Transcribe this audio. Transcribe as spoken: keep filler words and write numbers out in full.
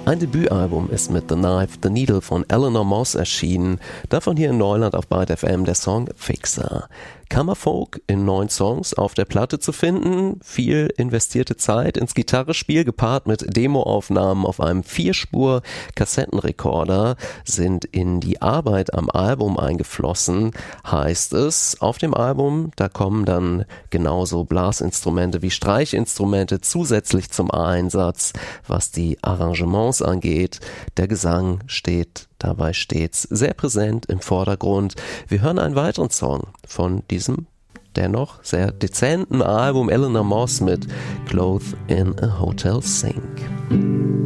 Ein Debütalbum ist mit The Knife, The Needle von Eleanor Moss erschienen. Davon hier in Neuland auf Byte F M der Song Fixer. Kammerfolk in neun Songs auf der Platte zu finden, viel investierte Zeit ins Gitarrespiel gepaart mit Demoaufnahmen auf einem Vierspur-Kassettenrekorder sind in die Arbeit am Album eingeflossen, heißt es. Auf dem Album, da kommen dann genauso Blasinstrumente wie Streichinstrumente zusätzlich zum Einsatz, was die Arrangements angeht. Der Gesang steht dabei stets sehr präsent im Vordergrund. Wir hören einen weiteren Song von diesem dennoch sehr dezenten Album Eleanor Moss mit Clothes in a Hotel Sink.